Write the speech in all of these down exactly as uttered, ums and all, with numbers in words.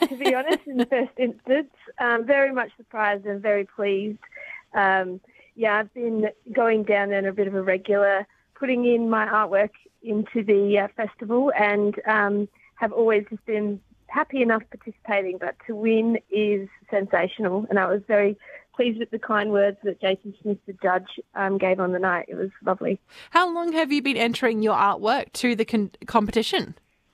to be honest, in the first instance. Um, very much surprised and very pleased. Um, yeah, I've been going down there on a bit of a regular, putting in my artwork into the uh, festival, and um, have always just been happy enough participating, but to win is sensational. And I was very pleased with the kind words that Jason Smith, the judge, um, gave on the night. It was lovely. How long have you been entering your artwork to the con- competition?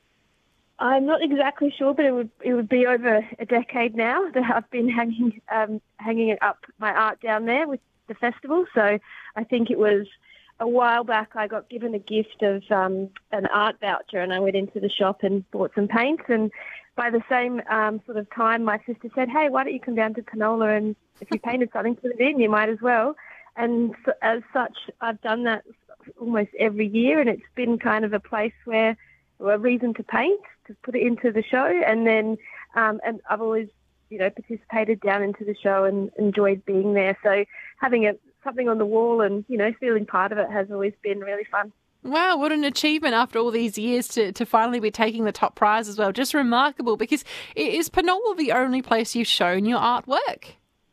I'm not exactly sure, but it would it would be over a decade now that I've been hanging um, hanging up my art down there with the festival. So I think it was a while back I got given a gift of um, an art voucher, and I went into the shop and bought some paints. And by the same um, sort of time, my sister said, "Hey, why don't you come down to Penola, and if you painted something, put it in, you might as well." And so, as such, I've done that almost every year, and it's been kind of a place where a reason to paint, to put it into the show. And then um, and I've always, you know, participated down into the show and enjoyed being there. So having a, something on the wall and, you know, feeling part of it has always been really fun. Wow, what an achievement after all these years to, to finally be taking the top prize as well. Just remarkable, because is Penola the only place you've shown your artwork?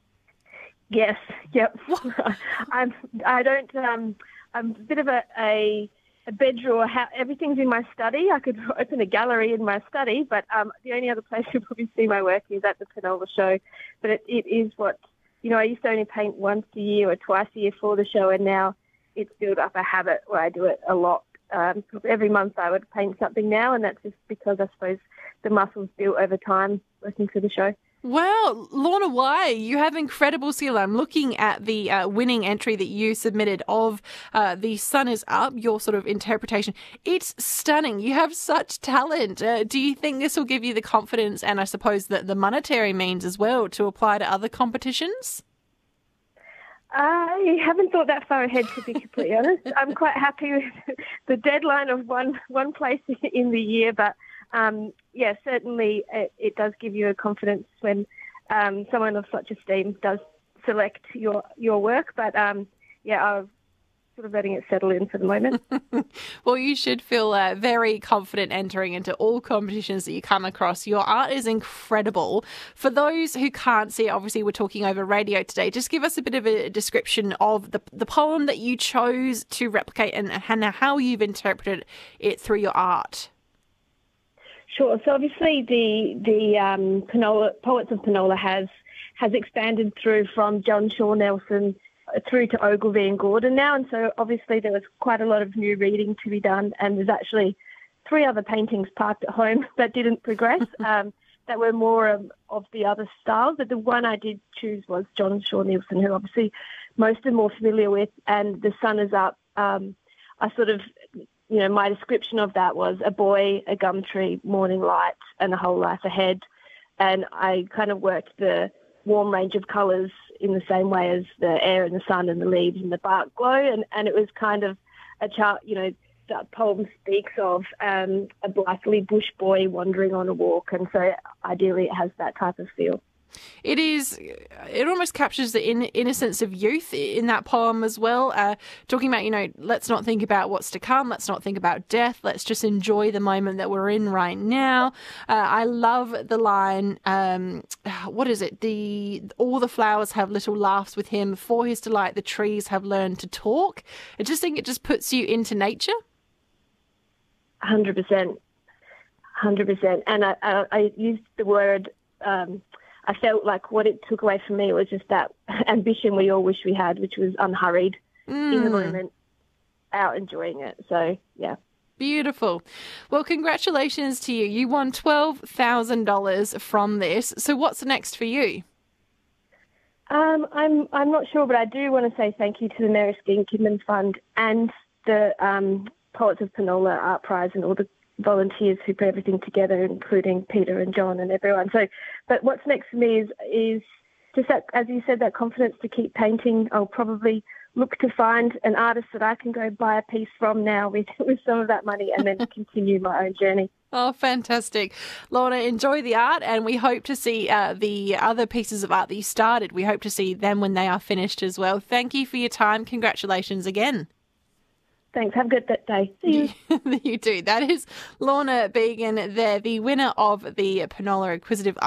Yes, yep. I'm, I don't, um, I'm a bit of a... a A bed drawer. How, everything's in my study. I could open a gallery in my study, but um, the only other place you'll probably see my work is at the Penola show. But it, it is what, you know, I used to only paint once a year or twice a year for the show, and now it's built up a habit where I do it a lot. Um, every month I would paint something now, and that's just because I suppose the muscles built over time working for the show. Wow, Lorna Wai, you have incredible skill. I'm looking at the uh, winning entry that you submitted of uh, The Sun Is Up, your sort of interpretation. It's stunning. You have such talent. Uh, do you think this will give you the confidence and I suppose the, the monetary means as well to apply to other competitions? I haven't thought that far ahead, to be completely honest. I'm quite happy with the deadline of one, one place in the year, but Um, yeah, certainly it, it does give you a confidence when um, someone of such esteem does select your your work. But um, yeah, I'm sort of letting it settle in for the moment. Well, you should feel uh, very confident entering into all competitions that you come across. Your art is incredible. For those who can't see it, obviously we're talking over radio today. Just give us a bit of a description of the the poem that you chose to replicate and, and how you've interpreted it through your art. Sure. So obviously the the um, Penola, Poets of Penola has has expanded through from John Shaw Nelson through to Ogilvy and Gordon now, and so obviously there was quite a lot of new reading to be done, and there's actually three other paintings parked at home that didn't progress um, that were more of, of the other styles, but the one I did choose was John Shaw Nelson, who obviously most are more familiar with, and The Sun Is Up. Um, I sort of... You know, my description of that was a boy, a gum tree, morning light, and a whole life ahead. And I kind of worked the warm range of colours in the same way as the air and the sun and the leaves and the bark glow. And, and it was kind of a chart, you know, that poem speaks of um, a blithely bush boy wandering on a walk. And so ideally it has that type of feel. It is, it almost captures the in, innocence of youth in that poem as well. Uh, talking about, you know, let's not think about what's to come. Let's not think about death. Let's just enjoy the moment that we're in right now. Uh, I love the line, um, what is it? The all the flowers have little laughs with him. For his delight, the trees have learned to talk. I just think it just puts you into nature. one hundred percent. one hundred percent. And I, I, I used the word... Um, I felt like what it took away from me was just that ambition we all wish we had, which was unhurried mm. in the moment, out enjoying it. So, yeah. Beautiful. Well, congratulations to you. You won twelve thousand dollars from this. So what's next for you? Um, I'm I'm not sure, but I do want to say thank you to the Mary Skeen Kidman Fund and the um, Poets of Penola Art Prize and all the volunteers who put everything together, including Peter and John and everyone. So, but what's next for me is is just that, as you said, that confidence to keep painting. I'll probably look to find an artist that I can go buy a piece from now with, with some of that money and then continue my own journey. Oh, fantastic. Lorna, enjoy the art, and we hope to see uh, the other pieces of art that you started. We hope to see them when they are finished as well. Thank you for your time. Congratulations again. Thanks. Have a good day. See you. You too. That is Lorna Began there, the winner of the Penola Acquisitive